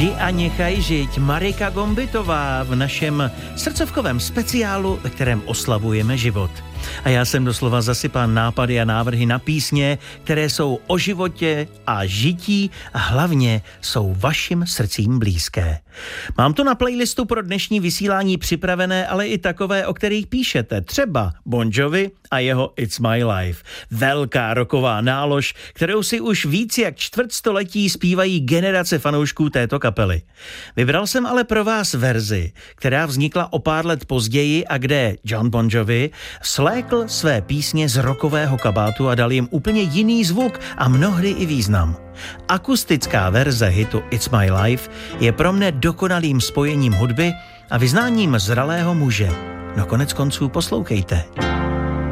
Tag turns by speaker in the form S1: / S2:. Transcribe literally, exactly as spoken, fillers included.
S1: Ži a nechaj žiť, Marika Gombitová v našem srdcovkovém speciálu, ve kterém oslavujeme život. A já jsem doslova zasypán nápady a návrhy na písně, které jsou o životě a žití a hlavně jsou vašim srdcím blízké. Mám tu na playlistu pro dnešní vysílání připravené, ale i takové, o kterých píšete. Třeba Bon Jovi a jeho It's My Life. Velká rocková nálož, kterou si už víc jak čtvrtstoletí zpívají generace fanoušků této kapely. Vybral jsem ale pro vás verzi, která vznikla o pár let později a kde Jon Bon Jovi slékl své písně z rockového kabátu a dal jim úplně jiný zvuk a mnohdy i význam. Akustická verze hitu It's My Life je pro mne dokonalým spojením hudby a vyznáním zralého muže. No konec konců poslouchejte.